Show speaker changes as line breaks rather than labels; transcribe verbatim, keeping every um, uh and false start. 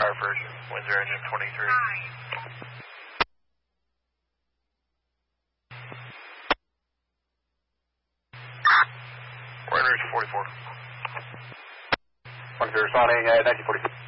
Hartford, Windsor engine twenty-three. We're in Ridge forty-four.
Windsor responding at nineteen forty.